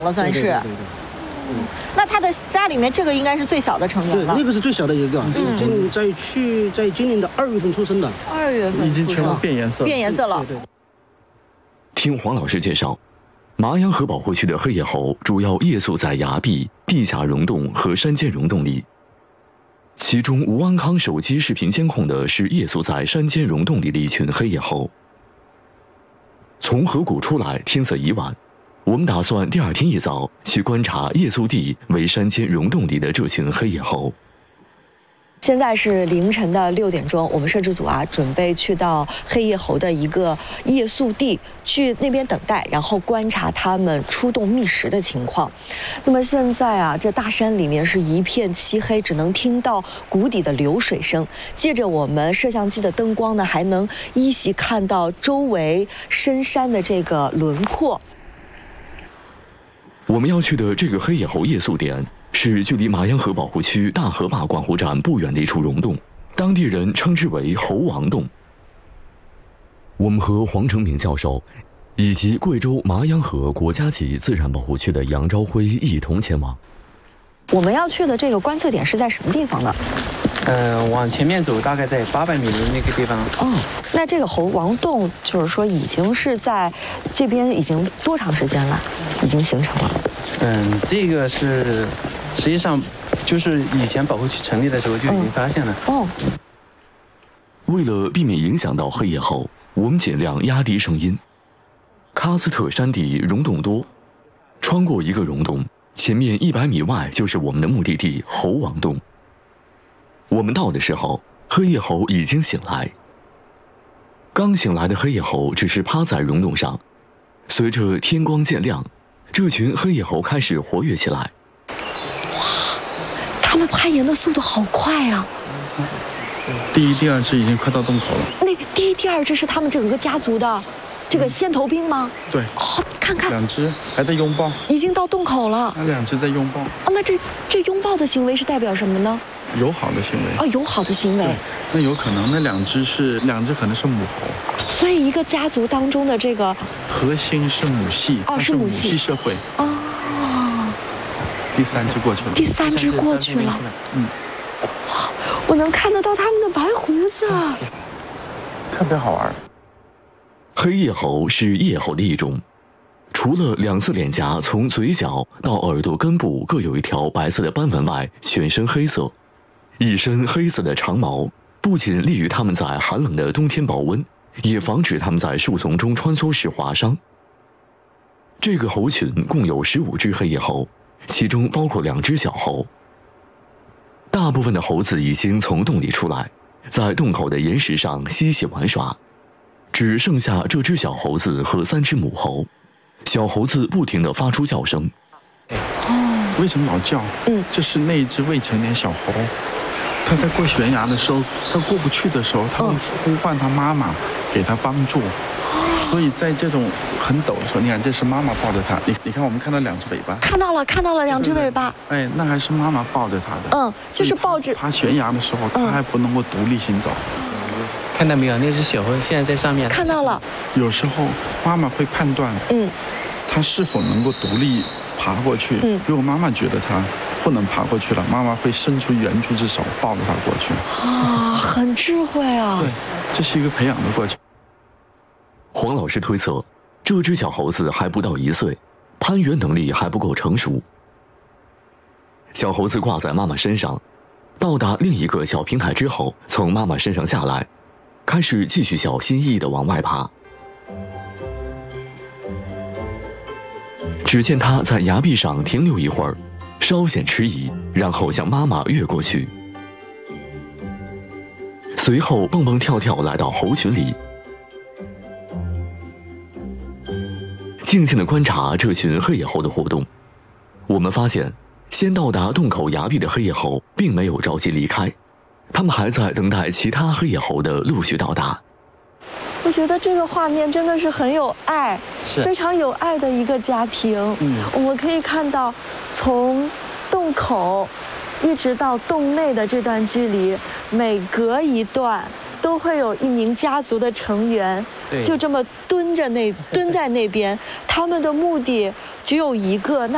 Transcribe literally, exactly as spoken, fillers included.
了，算是。 对对对对对嗯，那他的家里面这个应该是最小的成员了。 对，那个是最小的一个，嗯，今在去在今年的二月份出生的。 二月份已经全部变颜色， 变颜色了。 对对。 听黄老师介绍，麻阳河保护区的黑叶猴主要夜宿在崖壁、地下溶洞和山间溶洞里。其中，吴安康手机视频监控的是夜宿在山间溶洞里的一群黑叶猴。从河谷出来，天色已晚。我们打算第二天一早去观察夜宿地为山间溶洞里的这群黑叶猴。 现在是凌晨的六点钟，我们摄制组啊准备去到黑叶猴的一个夜宿地，去那边等待，然后观察它们出洞觅食的情况。那么现在啊，这大山里面是一片漆黑，只能听到谷底的流水声。借着我们摄像机的灯光呢，还能依稀看到周围深山的这个轮廓。 我们要去的这个黑叶猴夜宿点，是距离麻阳河保护区大河坝管湖站不远的一处溶洞，当地人称之为猴王洞。我们和黄成明教授以及贵州麻阳河国家级自然保护区的杨朝辉一同前往。 我们要去的这个观测点是在什么地方呢？ 呃，往前面走，大概在八百米的那个地方。 哦，那这个猴王洞就是说已经是在这边已经多长时间了？已经形成了。 嗯，这个是实际上就是以前保护区成立的时候就已经发现了。 哦。 为了避免影响到黑叶猴，我们尽量压低声音。喀斯特山地溶洞多，穿过一个溶洞，前面一百米外就是我们的目的地猴王洞。我们到的时候，黑叶猴已经醒来。刚醒来的黑叶猴只是趴在溶洞上，随着天光渐亮，这群黑叶猴开始活跃起来。 哇，它们攀岩的速度好快啊！ 第一、第二只已经快到洞口了。 那第一、第二只是他们整个家族的这个先头兵吗？ 对。 哦，看看， 两只还在拥抱， 已经到洞口了。 那两只在拥抱。 哦，那这这拥抱的行为是代表什么呢？ 友好的行为。 哦，友好的行为。 对，那有可能那两只是两只可能是母猴。 所以一个家族当中的这个核心是母系， 哦，是母系社会。 哦。 第三只过去了。 第三只过去了。 嗯。 我能看得到他们的白胡子， 特别好玩。 黑叶猴是叶猴的一种，除了两侧脸颊从嘴角到耳朵根部各有一条白色的斑纹外，全身黑色，一身黑色的长毛，不仅利于它们在寒冷的冬天保温，也防止它们在树丛中穿梭时划伤。这个猴群共有十五只黑叶猴，其中包括两只小猴。大部分的猴子已经从洞里出来，在洞口的岩石上嬉戏玩耍，只剩下这只小猴子和三只母猴。小猴子不停地发出叫声。 哦，为什么老叫？嗯，这是那只未成年小猴，它在过悬崖的时候，它过不去的时候，它会呼唤它妈妈给它帮助。所以在这种很陡的时候，你看这是妈妈抱着它，你你看我们看到两只尾巴， 看到了看到了两只尾巴， 哎，那还是妈妈抱着它的， 嗯，就是抱着。 爬悬崖的时候，它还不能够独立行走。 看到没有？那只小猴现在在上面。 看到了。 有时候妈妈会判断，嗯，它是否能够独立爬过去。嗯，如果妈妈觉得它不能爬过去了，妈妈会伸出援助之手抱着它过去。 啊，很智慧啊。 对，这是一个培养的过程。 黄老师推测，这只小猴子还不到一岁，攀援能力还不够成熟。小猴子挂在妈妈身上，到达另一个小平台之后，从妈妈身上下来，开始继续小心翼翼地往外爬。只见它在崖壁上停留一会儿，稍显迟疑，然后向妈妈越过去，随后蹦蹦跳跳来到猴群里。静静地观察这群黑叶猴的活动，我们发现，先到达洞口崖壁的黑叶猴并没有着急离开，他们还在等待其他黑叶猴的陆续到达。 我觉得这个画面真的是很有爱， 是非常有爱的一个家庭。嗯，我们可以看到，从洞口一直到洞内的这段距离，每隔一段都会有一名家族的成员。就这么蹲着那蹲在那边，他们的目的只有一个，那。